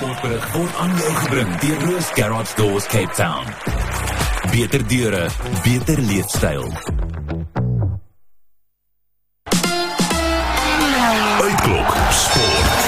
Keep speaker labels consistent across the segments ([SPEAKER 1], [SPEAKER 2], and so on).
[SPEAKER 1] sportberig word aan jou gebring deur Loos Garage Doors Cape Town. Beter deure, beter leefstyl. Uitklok Sport.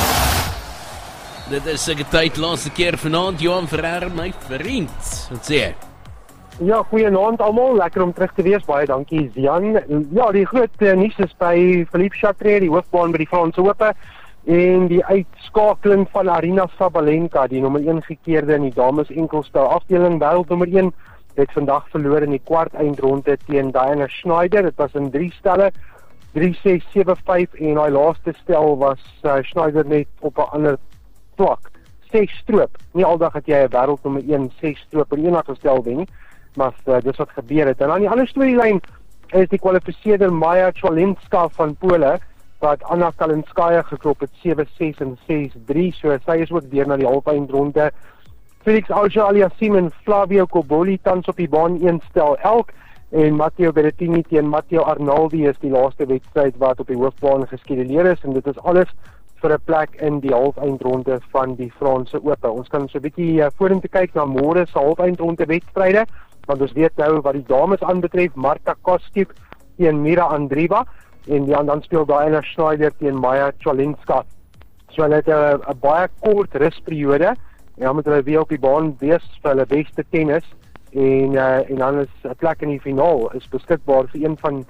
[SPEAKER 2] Dit is seker tyd laaste keer vanaand, Johan Ferreira, my vriend. Wat sê jy?
[SPEAKER 3] Ja, goeienaand almal, lekker om terug te wees, baie dankie Jan. Ja, die groot nuus is by Philippe Chatrier, die hoofbaan by die Franse Ope, en die uitskakeling van Aryna Sabalenka, die nommer 1 gekeerde in die dames enkelstel afdeling, wêreld nommer 1, het vandag verloor in die kwart eindronde teen Diana Schneider. Dit was in 3 stelle, 3-6, 7-5, en die laaste stel was Schneider net op 'n ander vlak. 6 stroop. Nie aldag het jy 'n wêreld nommer 1 6 stroop in enige stel wen nie, maar dis wat gebeur het. En aan die ander storielyn is die kwalifiseerder Maja Czwalinska van Pole, wat Anna Kalinskaya geklop het 7-6 en 6-3, so sy is ook deur na die halfeindronde. Felix Auger-Aliassime en Flavio Cobolli tans op die baan 1 stel elk, en Matteo Berrettini teen Matteo Arnaldi is die laaste wedstryd wat op die hoofbaan geskeduleer is, en dit is alles vir 'n plek in die halfeindronde van die Franse Ope. Ons kan so 'n bietjie vorentoe kyk na môre se halfeindronde wedstryde, want ons weet nou wat die dames aanbetref, Marta Kostyuk teen Mira Andreeva, en dan speel Diana Schneider teen Maja Czwalinska. So hulle het 'n baie kort rusperiode, en dan moet hulle weer op die baan wees vir hulle beste tennis, en dan is 'n plek in die finaal is beskikbaar vir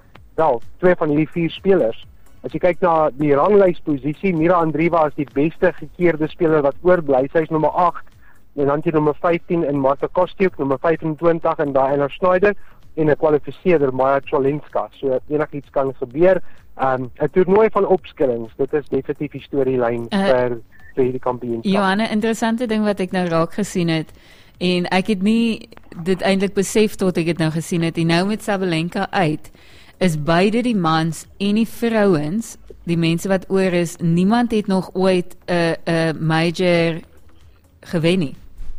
[SPEAKER 3] twee van hierdie 4 spelers. As jy kyk na die ranglysposisie, Mira Andreeva is die beste gekeerde speler wat oorbly. Sy is nommer 8, en dan die nommer 15 in Marta Kostyuk, nommer 25 in Diana Schneider, en 'n kwalifiseerder Maja Czwalinska. So enigiets kan gebeur. 'n Toernooi van opskillings, dit is definitief die storielyn vir die kampioenskap.
[SPEAKER 4] Johanne, interessante ding wat ek nou raak gesien het, en ek het nie dit eintlik besef tot ek dit nou gesien het, en nou met Sabalenka uit, is beide die mans en die vrouens, die mense wat oor is, niemand het nog ooit 'n major gewen nie.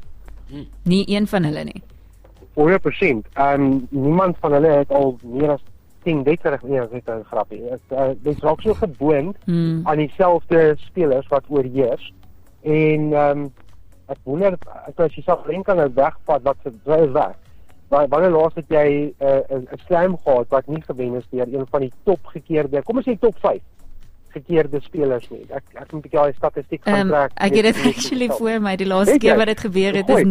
[SPEAKER 4] Nie een van hulle nie.
[SPEAKER 3] 100%. Niemand van hulle het al meer as 10 wedstryde, nee, dit is 'n grappie. Dit raak so gewoond aan dieselfde spelers wat oorheers. En ek wonder as jy Sabalenka nou wegvat, wat sy is weg. Wanneer laas het jy 'n slam gehad wat nie gewen is deur een van die top gekeerde, kom ons sê top 5 gekeerde spelers nie. Ek moet 'n bietjie statistiek gaan trek.
[SPEAKER 4] Ek het dit actually voor my, die laaste keer wat dit gebeur het is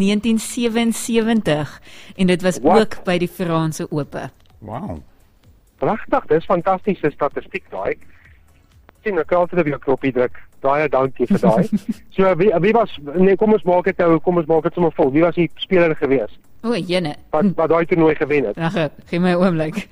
[SPEAKER 4] 1977, en dit was ook by die Franse Ope.
[SPEAKER 5] Wow.
[SPEAKER 3] Pragtig, dis fantastiese statistiek daai. Sien, ek kan altyd weer 'n knoppie druk. Baie dankie vir daai. So wie was, nee, kom ons maak dit sommer vol. Wie was die speler gewees?
[SPEAKER 4] O, jene.
[SPEAKER 3] Wat daai toernooi gewen het?
[SPEAKER 4] Ag, gee my 'n oomblik.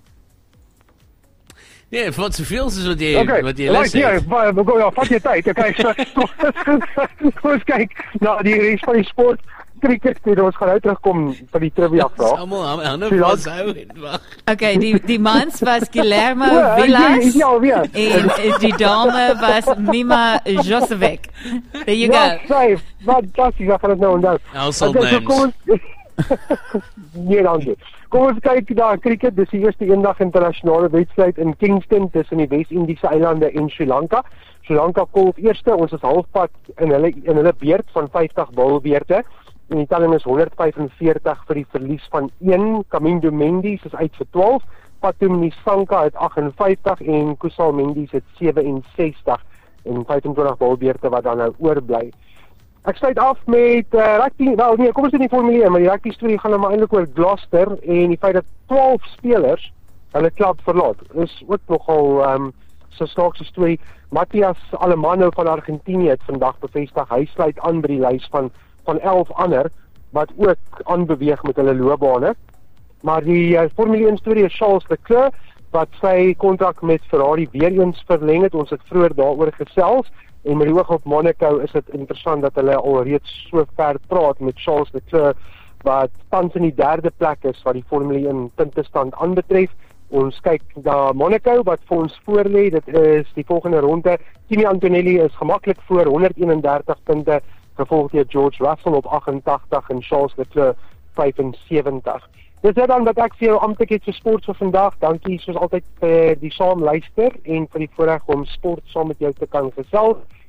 [SPEAKER 2] Nee, wat soveel soos wat jy les het.
[SPEAKER 3] Ja, vat jy tyd. Okay, kom ons kyk na die res van die sport. Cricket, ons gaan nou terugkom vir die trivia vraag.
[SPEAKER 2] Almal hande vashou en wag.
[SPEAKER 4] Okay, die mans was Guillermo Vilas, en die dame was Mima Josevic. There you go.
[SPEAKER 3] Fantasties, ek gaan dit nou onthou.
[SPEAKER 2] Household names.
[SPEAKER 3] Nee, dankie. Kom ons kyk na cricket. Dis die eerste eendag internasionale wedstryd in Kingston tussen die Wes-Indiese eilande en Sri Lanka. Sri Lanka kolf eerste, ons is halfpad in hulle beurt van 50 balbeurte. En die telling is 145 vir die verlies van 1. Kamindo Mendes is uit vir 12. Patum Nisanka het 58 en Kusal Mendes het 67 en 25 balbeurte wat dan nou oorbly. Ek sluit af met rugby. Wel nee, kom ons doen die Formule 1, maar die rugby storie gaan nou maar eintlik oor Gloucester en die feit dat 12 spelers hulle klub verlaat. Is ook nogal so snaakse storie. Matthias Alemano van Argentinië het vandag bevestig hy sluit aan by die lys van 11 ander wat ook aanbeweeg met hulle loopbane. Maar die Formule 1 storie is Charles Leclerc wat sy kontrak met Ferrari weer eens verleng het. Ons het vroeër daaroor gesels en met die oog op Monaco is dit interessant dat hulle alreeds so ver praat met Charles Leclerc wat tans in die 3de plek is wat die Formule 1 puntestand aanbetref. Ons kyk na Monaco wat vir ons voorlê. Dit is die volgende ronde. Kimi Antonelli is gemaklik voor 131 punte, gevolg deur George Russell op 88 en Charles Leclerc 75. Dis dan wat ek vir jou amptelik het vir sport vir vandag. Dankie soos altyd vir die saamluister en vir die voorreg om sport saam met jou te kan gesels.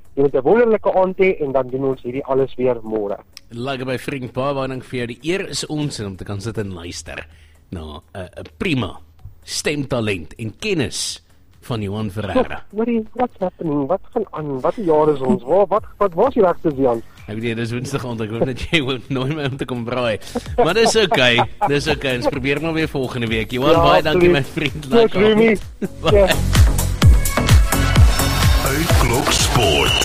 [SPEAKER 3] Jy moet 'n wonderlike aand hê en dan doen ons hierdie alles weer môre.
[SPEAKER 2] Lekker by vriend, baie dankie vir jou. Die eer is ons om te kan sit en luister na 'n prima stemtalent en kennis van Johan Ferreira.
[SPEAKER 3] What's happening? Wat gaan aan? Wat jaar is ons? Wat was die regte Jan?
[SPEAKER 2] Ek weet dis Woensdag aand, ek hoop dat jy nooit meer om te kom braai. Maar dis okay. Ons probeer maar weer volgende week. Johan, baie dankie my vriend.
[SPEAKER 3] Lekker. Ja.
[SPEAKER 1] Uitklok Sport.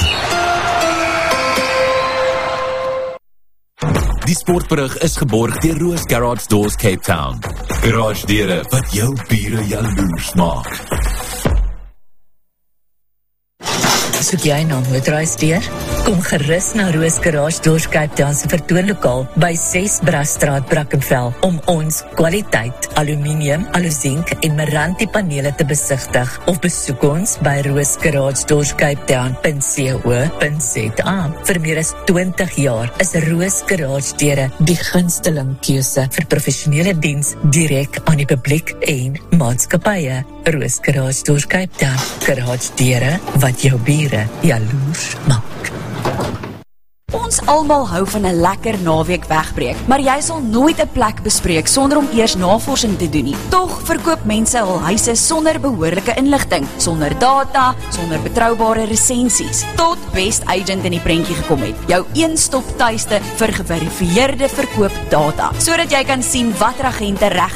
[SPEAKER 1] Die sportberig is geborg deur Roos Garage Doors Cape Town. Garage deure wat jou bure jaloers maak.
[SPEAKER 5] Soek jy nou motorhuisdeur? Kom gerus na Roos Garage Doors Cape Town se vertoonlokaal by 6 Brasstraat, Brackenfell om ons kwaliteit aluminium, alusink en Meranti panele te besigtig of besoek ons by roosgaragedoorskapetown.co.za. Vir meer as 20 jaar is Roos Garage deure die gunsteling keuse vir professionele diens direk aan die publiek en maatskappye. Roos Garage Doors Cape Town. Garage deure wat jou bure jaloers maak.
[SPEAKER 6] Ons almal hou van 'n lekker naweek wegbreek, maar jy sal nooit 'n plek bespreek sonder om eers navorsing te doen nie. Tog verkoop mense hul huise sonder behoorlike inligting, sonder data, sonder betroubare resensies, tot Best Agent in die prentjie gekom het. Jou een-stop tuiste vir geverifieerde verkoopdata, sodat jy kan sien watter agente reg